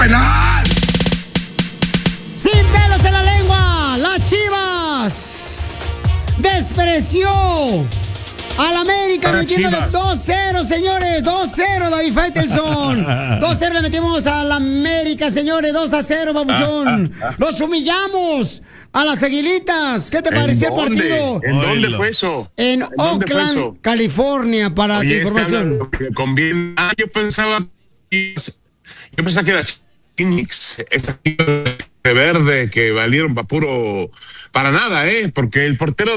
bailar. Sin pelos en la lengua, las Chivas despreció al América metiéndole 2-0, señores. 2-0, David Faitelson. 2-0 le metimos al América, señores. 2-0, babuchón. Los humillamos a las Aguilitas. ¿Qué te pareció el partido? ¿En dónde fue eso? En Oakland, California, para tu información. Yo pensaba que era Phoenix, de verde, que valieron para nada, porque el portero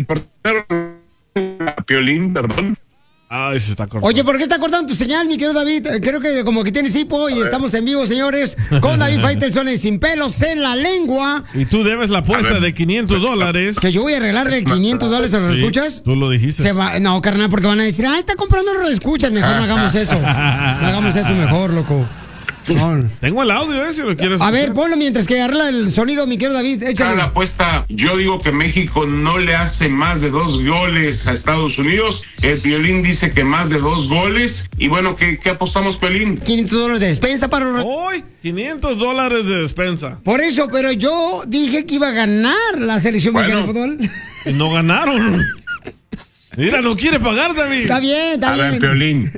Piolín, perdón. Se está cortando. Oye, ¿por qué está cortando tu señal, mi querido David? Creo que como que tienes hipo y estamos en vivo, señores, con David Faitelson en Sin Pelos en la Lengua. Y tú debes la apuesta de $500. Que yo voy a arreglarle el $500 a los escuchas. Tú lo dijiste. No, carnal, porque van a decir, está comprando los escuchas. Mejor no hagamos eso. No hagamos eso mejor, loco. No. Tengo el audio, si lo quieres. A ver, ponlo mientras que arregla el sonido, mi querido David. Échale. La apuesta, yo digo que México no le hace más de 2 goles a Estados Unidos. El Piolín dice que más de 2 goles. Y bueno, ¿qué apostamos, Piolín? $500 de despensa para los... Hoy, $500 de despensa. Por eso, pero yo dije que iba a ganar la selección mexicana de fútbol. Y no ganaron. Mira, no quiere pagar, David. Está bien. A ver, Piolín,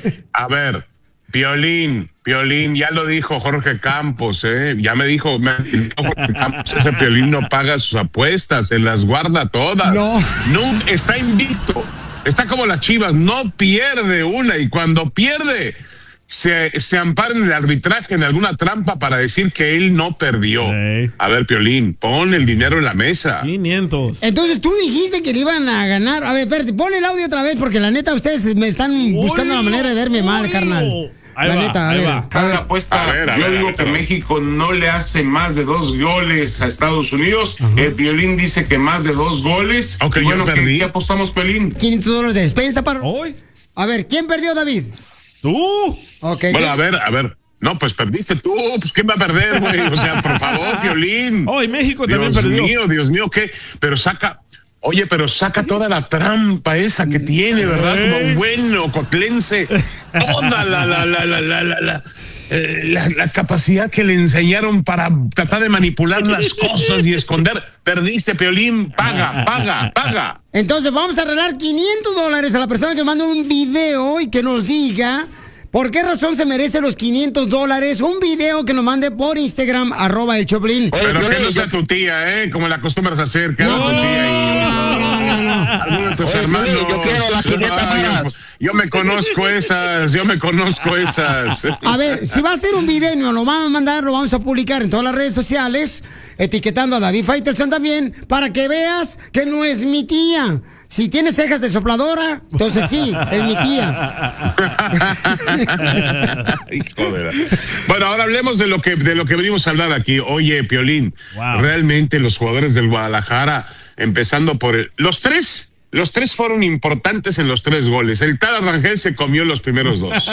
Piolín, ya lo dijo Jorge Campos, ya me dijo Jorge Campos, ese Piolín no paga sus apuestas, se las guarda todas. No, está invicto, está como las Chivas, no pierde una, y cuando pierde se ampara en el arbitraje, en alguna trampa para decir que él no perdió. A ver, Piolín, pon el dinero en la mesa. 500. Entonces tú dijiste que le iban a ganar. A ver, espérate, pon el audio otra vez, porque la neta ustedes me están buscando la manera de verme mal, carnal. La neta, a ver. La apuesta, yo digo que México no le hace más de 2 goles a Estados Unidos. El Piolín dice que más de 2 goles. Aunque bueno, ¿qué apostamos, Piolín? $500 de despensa para... ¿Hoy? A ver, ¿quién perdió, David? ¿Tú? Okay, bueno, a ver. No, pues perdiste tú. Pues ¿quién va a perder, güey? O sea, por favor, Piolín. Hoy México también perdió. Dios mío, ¿qué? Pero saca toda la trampa esa que tiene, ¿verdad? Como bueno, cotlense. Toda la capacidad que le enseñaron para tratar de manipular las cosas y esconder. Perdiste, Piolín. Paga. Entonces vamos a arreglar $500 a la persona que mande un video y que nos diga por qué razón se merece los $500. Un video que nos mande por Instagram, @el Choplin. Pero que no sea tu tía, como la acostumbras a hacer. Que no, tu tía no. Alguno de tus hermanos. Yo quiero la 500 yo me conozco esas. A ver, si va a ser un video y nos lo van a mandar, lo vamos a publicar en todas las redes sociales, etiquetando a David Faitelson también, para que veas que no es mi tía. Si tiene cejas de sopladora, entonces sí, es mi tía. Bueno, ahora hablemos de lo que venimos a hablar aquí. Oye, Piolín, realmente los jugadores del Guadalajara, empezando por los tres fueron importantes en los 3 goles. El tal Rangel se comió los primeros 2.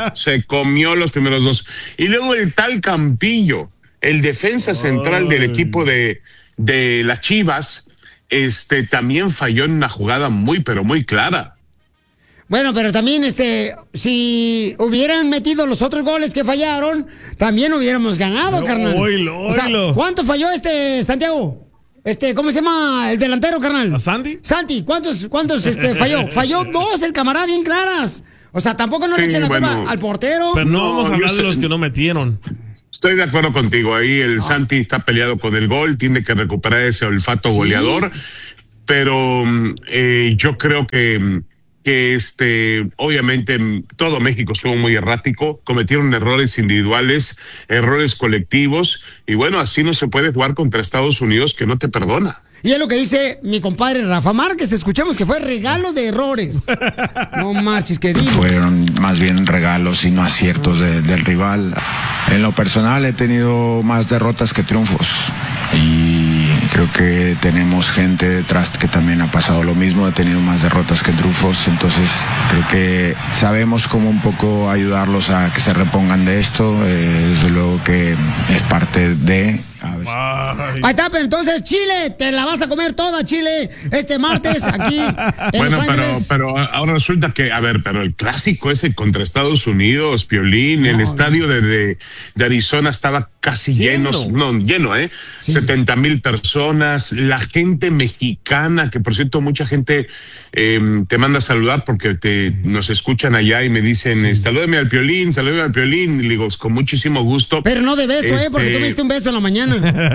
Y luego el tal Campillo, el defensa central del equipo de las Chivas, también falló en una jugada muy, pero muy clara. Bueno, pero también, si hubieran metido los otros goles que fallaron, también hubiéramos ganado, carnal. O sea, ¿cuánto falló Santiago? ¿Cómo se llama el delantero, carnal? Santi, ¿cuántos falló? Falló 2 el camarada bien claras. O sea, tampoco no le echen la culpa al portero. Pero no vamos a hablar de los que no metieron. Estoy de acuerdo contigo. Ahí el Santi está peleado con el gol, tiene que recuperar ese olfato goleador. Pero yo creo que obviamente todo México estuvo muy errático, cometieron errores individuales, errores colectivos, y bueno, así no se puede jugar contra Estados Unidos, que no te perdona. Y es lo que dice mi compadre Rafa Márquez. Escuchemos que fue regalos de errores. No marches, que digo. Fueron más bien regalos y no aciertos del rival. En lo personal he tenido más derrotas que triunfos. Y creo que tenemos gente detrás que también ha pasado lo mismo. He tenido más derrotas que triunfos. Entonces creo que sabemos cómo un poco ayudarlos a que se repongan de esto. Desde luego que es parte de... Ahí está, pero entonces Chile, te la vas a comer toda, Chile, este martes aquí en Los Ángeles. Pero ahora resulta que, pero el clásico ese contra Estados Unidos, Piolín, el estadio de Arizona estaba casi lleno, ¿eh? Sí. 70,000 personas, la gente mexicana, que por cierto mucha gente te manda a saludar porque nos escuchan allá y me dicen, salúdeme al Piolín, y le digo, con muchísimo gusto. Pero no de beso, porque tú me diste un beso en la mañana.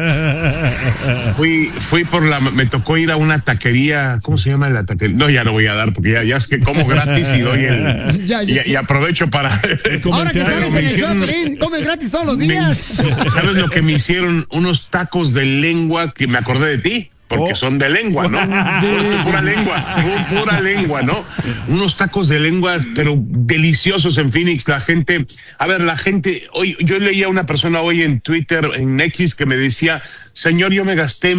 Fui me tocó ir a una taquería, ¿cómo se llama la taquería? No, ya no voy a dar porque ya es que como gratis y doy y aprovecho para. Ahora que sales en el show, Piolín, comes gratis todos los días. ¿Sabes lo que me hicieron? Unos tacos de lengua que me acordé de ti. Porque son de lengua, ¿no? Pura lengua, ¿no? Unos tacos de lengua, pero deliciosos en Phoenix. La gente, hoy yo leía a una persona hoy en Twitter, en X, que me decía, señor, yo me gasté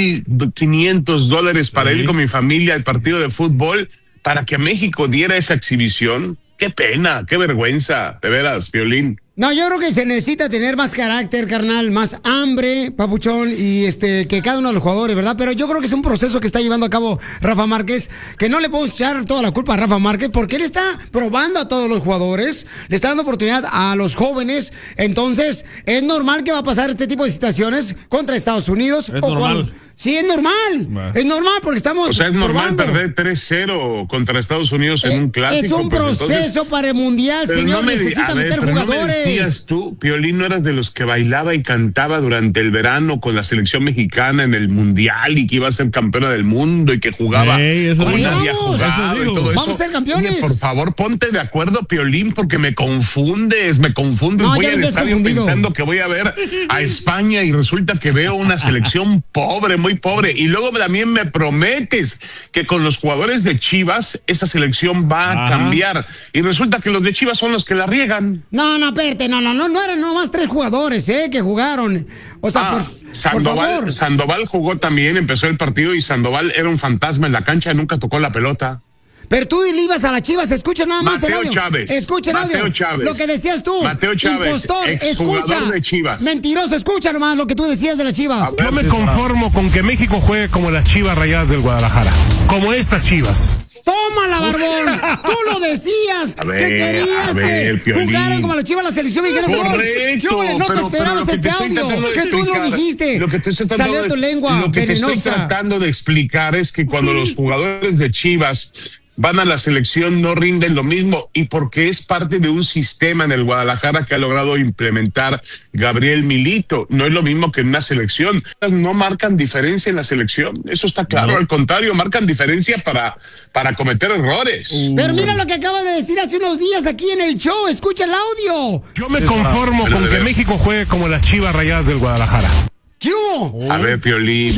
$1,500 para ir con mi familia al partido de fútbol para que México diera esa exhibición. Qué pena, qué vergüenza, de veras, Piolín. No, yo creo que se necesita tener más carácter, carnal, más hambre, papuchón, y que cada uno de los jugadores, ¿verdad? Pero yo creo que es un proceso que está llevando a cabo Rafa Márquez, que no le podemos echar toda la culpa a Rafa Márquez, porque él está probando a todos los jugadores, le está dando oportunidad a los jóvenes, entonces es normal que va a pasar este tipo de situaciones contra Estados Unidos. Es normal. Sí, es normal. Es normal porque estamos. O sea, es normal perder 3-0 contra Estados Unidos en un clásico. Es un proceso para el mundial, señor. Necesita meter jugadores. ¿No me decías tú, Piolín, no eras de los que bailaba y cantaba durante el verano con la selección mexicana en el mundial y que iba a ser campeona del mundo y que jugaba como nadie ha jugado y todo eso? Vamos a ser campeones. Oye, por favor, ponte de acuerdo, Piolín, porque me confundes. No, voy al estadio pensando que voy a ver a España y resulta que veo una selección pobre, muy pobre, y luego también me prometes que con los jugadores de Chivas esta selección va a cambiar, y resulta que los de Chivas son los que la riegan. No, espérate, no eran nomás 3 jugadores, que jugaron. O sea, por favor. Sandoval jugó también, empezó el partido y Sandoval era un fantasma en la cancha, nunca tocó la pelota. Pero tú le ibas a las Chivas, escucha nada más Mateo el audio. Chávez. Escucha el audio. Chávez. Lo que decías tú. Mateo Chávez. Impostor, escucha. De Chivas. Mentiroso, escucha nomás lo que tú decías de las Chivas. Yo me conformo con que México juegue como las Chivas Rayadas del Guadalajara. Como estas Chivas. ¡Tómala, barbón! Tú lo decías. Que querías que jugaran como las Chivas la selección mexicana. Correcto. No te esperabas este audio. Que tú lo dijiste. Salió de tu lengua lo que venenosa. Te estoy tratando de explicar es que cuando los jugadores de Chivas van a la selección no rinden lo mismo, y porque es parte de un sistema en el Guadalajara que ha logrado implementar Gabriel Milito. No es lo mismo que en una selección. No marcan diferencia en la selección, eso está claro. No. Al contrario, marcan diferencia para cometer errores. Pero mira lo que acabas de decir hace unos días aquí en el show. Escucha el audio. Yo me conformo con que México juegue como las Chivas Rayadas del Guadalajara. ¿Qué hubo? A ver, Piolín,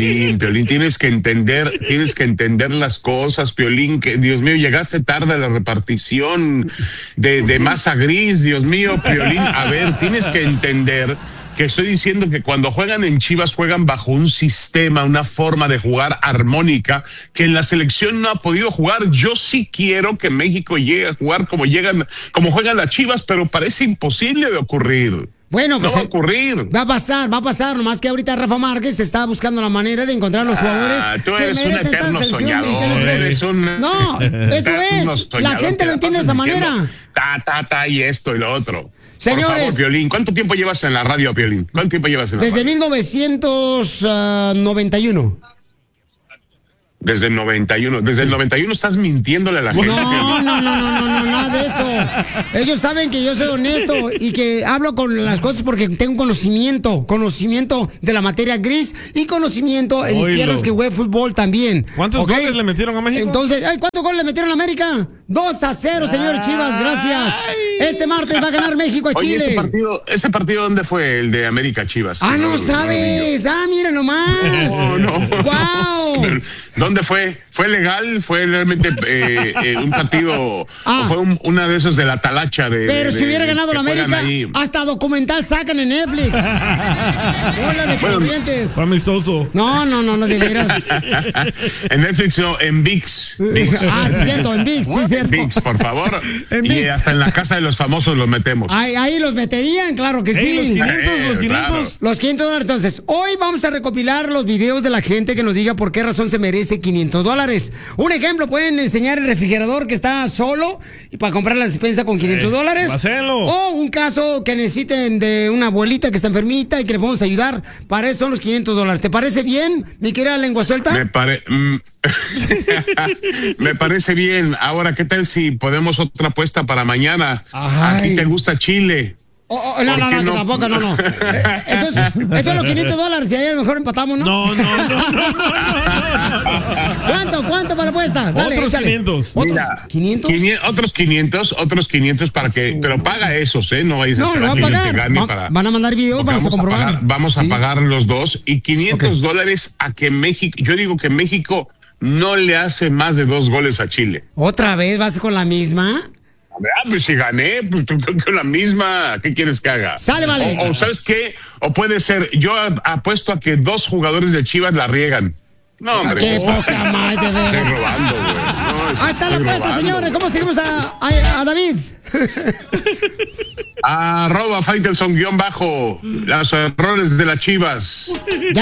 tienes que entender las cosas, Piolín, que Dios mío, llegaste tarde a la repartición de masa gris, Dios mío, Piolín, a ver, tienes que entender que estoy diciendo que cuando juegan en Chivas juegan bajo un sistema, una forma de jugar armónica que en la selección no ha podido jugar. Yo sí quiero que México llegue a jugar como juegan las Chivas, pero parece imposible de ocurrir. Bueno, pues no va a ocurrir. Va a pasar, nomás que ahorita Rafa Márquez está buscando la manera de encontrar los jugadores tú eres que merecen estar en la selección mexicana. No, eso es. La gente lo entiende de esa manera. Y esto y lo otro. Señores. Por favor, Piolín, ¿cuánto tiempo llevas en la radio, Piolín? ¿Cuánto tiempo llevas en la radio? Desde 1991. Desde el 91. Desde el 91 estás mintiéndole a la gente. No, nada de eso. Ellos saben que yo soy honesto y que hablo con las cosas porque tengo conocimiento de la materia gris y conocimiento en mis tierras que jugué fútbol también. ¿Cuántos goles le metieron a México? Entonces, ¿cuántos goles le metieron a América? 2-0, señores Chivas, gracias. Este martes va a ganar México a Chile. ¿Ese partido dónde fue? El de América Chivas. No sabes. Mira nomás. No. Wow. ¿Dónde fue? ¿Fue legal? ¿Fue realmente un partido? ¿O fue una de esos de la talacha? Pero si hubiera ganado la América, hasta documental sacan en Netflix. Hola de corrientes. Amistoso. No, de veras. En Netflix no, en ViX. Sí, cierto, en ViX, sí, cierto. ViX, por favor. En y ViX. hasta en la casa de los famosos los metemos. Ahí los meterían, claro que sí. Los 500. Claro. Los $500. Entonces, hoy vamos a recopilar los videos de la gente que nos diga por qué razón se merece $500. Un ejemplo, pueden enseñar el refrigerador que está solo y para comprar la despensa con $500. O un caso que necesiten de una abuelita que está enfermita y que le podemos ayudar. Para eso son los $500. ¿Te parece bien, mi querida lengua suelta? Me parece bien. Ahora, ¿qué tal si podemos otra apuesta para mañana? Ay. ¿A ti te gusta Chile? No, tampoco, no. Entonces, estos son los $500 y ahí a lo mejor empatamos, ¿no? No. ¿Cuánto para la apuesta? Dale, Otros échale. 500. Mira, ¿500? Otros 500 para que, pero paga esos, ¿eh? No vais a No, esperar va a que yo te pagar. gane para. Van a mandar videos, vamos a comprobar. Vamos a pagar los dos y $500 a que México. Yo digo que México no le hace más de 2 goles a Chile. ¿Otra vez vas con la misma? Pues si gané, pues con la misma, ¿qué quieres que haga? Sale, vale. O ¿sabes qué? O puede ser, yo apuesto a que 2 jugadores de Chivas la riegan. No, hombre. Qué poca más, de veras. Estoy robando, güey. No, Ahí está la apuesta, señores. ¿Cómo seguimos a David? @Faitelson_ los errores de las Chivas.